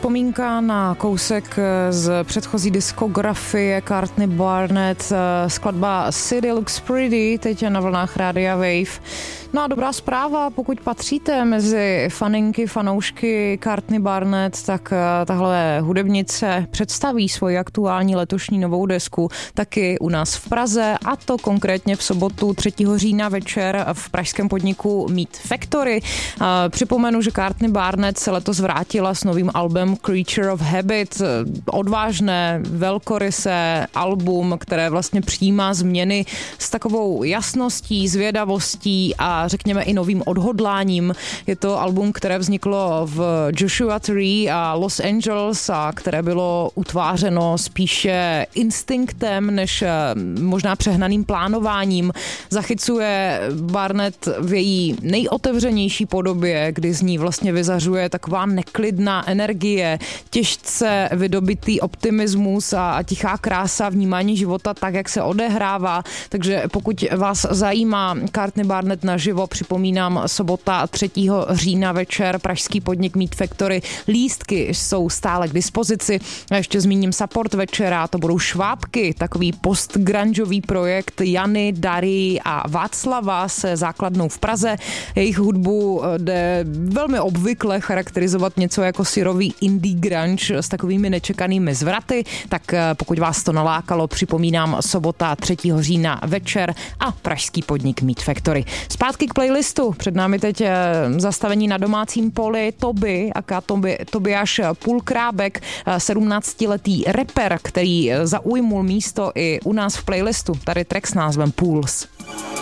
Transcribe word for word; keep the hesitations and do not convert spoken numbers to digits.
Vzpomínka na kousek z předchozí diskografie Courtney Barnett, skladba City Looks Pretty, teď je na vlnách Rádia Wave. No a dobrá zpráva, pokud patříte mezi faninky, fanoušky Courtney Barnett, tak tahle hudebnice představí svoji aktuální letošní novou desku taky u nás v Praze, a to konkrétně v sobotu třetího října večer v pražském podniku Meat Factory. Připomenu, že Courtney Barnett se letos vrátila s novým albem Creature of Habit. Odvážné, velkorysé album, které vlastně přijímá změny s takovou jasností, zvědavostí a řekněme i novým odhodláním. Je to album, které vzniklo v Joshua Tree a Los Angeles a které bylo utvářeno spíše instinktem než možná přehnaným plánováním. Zachycuje Barnett v její nejotevřenější podobě, kdy z ní vlastně vyzařuje taková neklidná energie, těžce vydobitý optimismus a, a tichá krása vnímání života tak, jak se odehrává. Takže pokud vás zajímá Courtney Barnett naživo, připomínám, sobota třetího října večer, pražský podnik Meat Factory. Lístky jsou stále k dispozici. A ještě zmíním support večera, to budou Švábky, takový postgrungeový projekt Jany, Dary a Václava se základnou v Praze. Jejich hudbu jde velmi obvykle charakterizovat něco jako syrový indie grunge s takovými nečekanými zvraty, tak pokud vás to nalákalo, připomínám, sobota třetího října večer a pražský podnik Meat Factory. Zpátky k playlistu. Před námi teď zastavení na domácím poli Toby, aká Toby, Tobiáš Pulkrábek, sedmnáctiletý rapper, který zaujmul místo i u nás v playlistu. Tady track s názvem Pools.